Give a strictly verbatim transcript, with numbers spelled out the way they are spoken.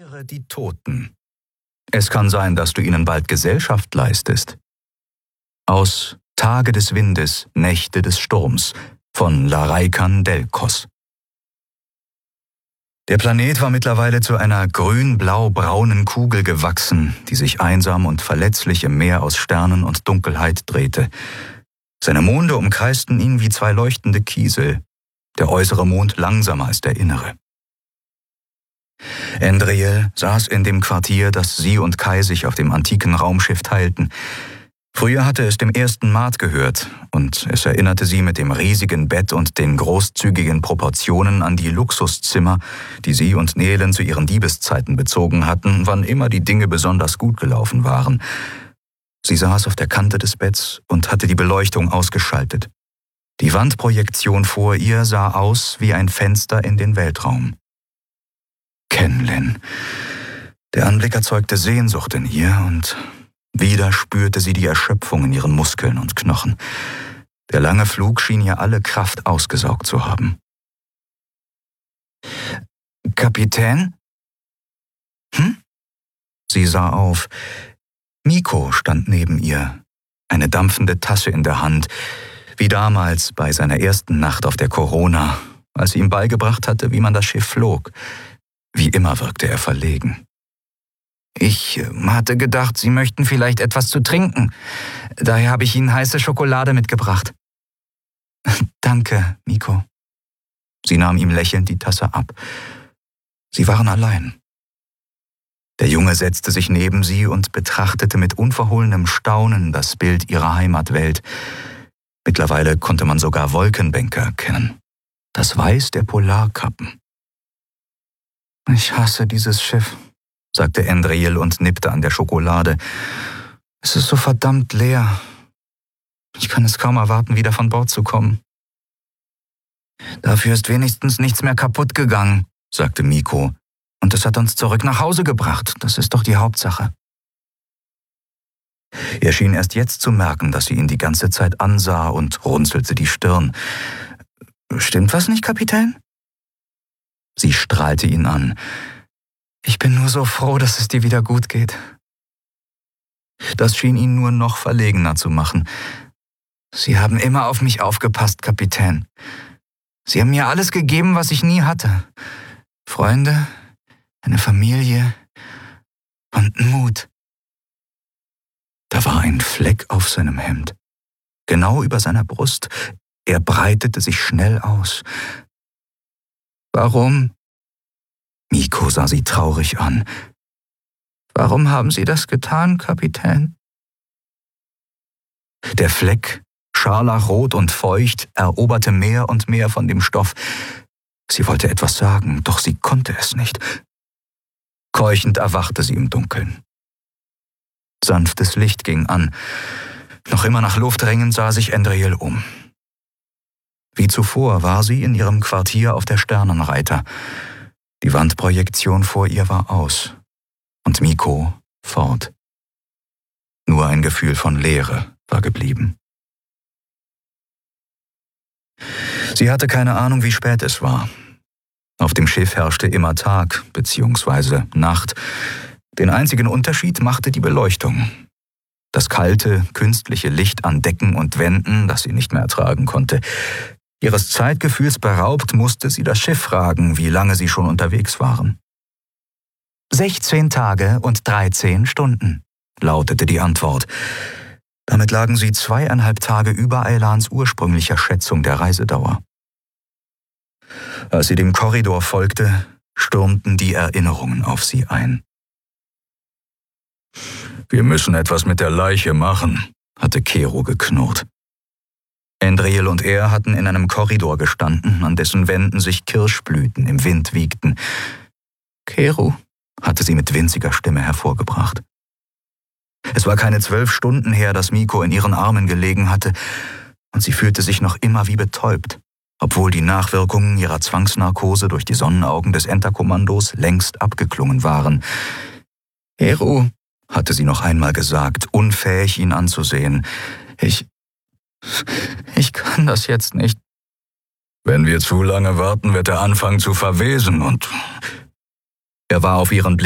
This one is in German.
Ehre die Toten. Es kann sein, dass du ihnen bald Gesellschaft leistest. Aus Tage des Windes, Nächte des Sturms von Laraikan Delkos. Der Planet war mittlerweile zu einer grün-blau-braunen Kugel gewachsen, die sich einsam und verletzlich im Meer aus Sternen und Dunkelheit drehte. Seine Monde umkreisten ihn wie zwei leuchtende Kiesel, der äußere Mond langsamer als der innere. Endriel saß in dem Quartier, das sie und Kai sich auf dem antiken Raumschiff teilten. Früher hatte es dem ersten Maat gehört, und es erinnerte sie mit dem riesigen Bett und den großzügigen Proportionen an die Luxuszimmer, die sie und Nelen zu ihren Diebeszeiten bezogen hatten, wann immer die Dinge besonders gut gelaufen waren. Sie saß auf der Kante des Betts und hatte die Beleuchtung ausgeschaltet. Die Wandprojektion vor ihr sah aus wie ein Fenster in den Weltraum. Kenlin. Der Anblick erzeugte Sehnsucht in ihr, und wieder spürte sie die Erschöpfung in ihren Muskeln und Knochen. Der lange Flug schien ihr alle Kraft ausgesaugt zu haben. »Kapitän?« »Hm?« Sie sah auf. Miko stand neben ihr, eine dampfende Tasse in der Hand, wie damals bei seiner ersten Nacht auf der Corona, als sie ihm beigebracht hatte, wie man das Schiff flog. Wie immer wirkte er verlegen. »Ich hatte gedacht, Sie möchten vielleicht etwas zu trinken. Daher habe ich Ihnen heiße Schokolade mitgebracht.« »Danke, Miko.« Sie nahm ihm lächelnd die Tasse ab. Sie waren allein. Der Junge setzte sich neben sie und betrachtete mit unverhohlenem Staunen das Bild ihrer Heimatwelt. Mittlerweile konnte man sogar Wolkenbänke erkennen. Das Weiß der Polarkappen. »Ich hasse dieses Schiff«, sagte Endriel und nippte an der Schokolade. »Es ist so verdammt leer. Ich kann es kaum erwarten, wieder von Bord zu kommen.« »Dafür ist wenigstens nichts mehr kaputt gegangen«, sagte Miko. »Und es hat uns zurück nach Hause gebracht. Das ist doch die Hauptsache.« Er schien erst jetzt zu merken, dass sie ihn die ganze Zeit ansah, und runzelte die Stirn. »Stimmt was nicht, Kapitän?« Sie strahlte ihn an. »Ich bin nur so froh, dass es dir wieder gut geht.« Das schien ihn nur noch verlegener zu machen. »Sie haben immer auf mich aufgepasst, Kapitän. Sie haben mir alles gegeben, was ich nie hatte. Freunde, eine Familie und Mut.« Da war ein Fleck auf seinem Hemd, genau über seiner Brust. Er breitete sich schnell aus. »Warum?« Miko sah sie traurig an. »Warum haben Sie das getan, Kapitän?« Der Fleck, scharlachrot und feucht, eroberte mehr und mehr von dem Stoff. Sie wollte etwas sagen, doch sie konnte es nicht. Keuchend erwachte sie im Dunkeln. Sanftes Licht ging an. Noch immer nach Luft ringend sah sich Endriel um. Wie zuvor war sie in ihrem Quartier auf der Sternenreiter. Die Wandprojektion vor ihr war aus und Miko fort. Nur ein Gefühl von Leere war geblieben. Sie hatte keine Ahnung, wie spät es war. Auf dem Schiff herrschte immer Tag bzw. Nacht. Den einzigen Unterschied machte die Beleuchtung. Das kalte, künstliche Licht an Decken und Wänden, das sie nicht mehr ertragen konnte. Ihres Zeitgefühls beraubt, musste sie das Schiff fragen, wie lange sie schon unterwegs waren. »Sechzehn Tage und dreizehn Stunden«, lautete die Antwort. Damit lagen sie zweieinhalb Tage über Aylans ursprünglicher Schätzung der Reisedauer. Als sie dem Korridor folgte, stürmten die Erinnerungen auf sie ein. »Wir müssen etwas mit der Leiche machen«, hatte Kero geknurrt. Endriel und er hatten in einem Korridor gestanden, an dessen Wänden sich Kirschblüten im Wind wiegten. »Kero«, hatte sie mit winziger Stimme hervorgebracht. Es war keine zwölf Stunden her, dass Miko in ihren Armen gelegen hatte, und sie fühlte sich noch immer wie betäubt, obwohl die Nachwirkungen ihrer Zwangsnarkose durch die Sonnenaugen des Enterkommandos längst abgeklungen waren. »Kero«, hatte sie noch einmal gesagt, unfähig, ihn anzusehen. »Ich... ich kann das jetzt nicht.« »Wenn wir zu lange warten, wird er anfangen zu verwesen und...« Er war auf ihren Blick